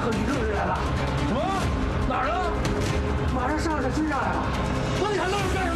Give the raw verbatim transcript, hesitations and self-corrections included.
和吕正人来了。什么？哪儿呢？马上上山追上来了。那你还愣着干什么？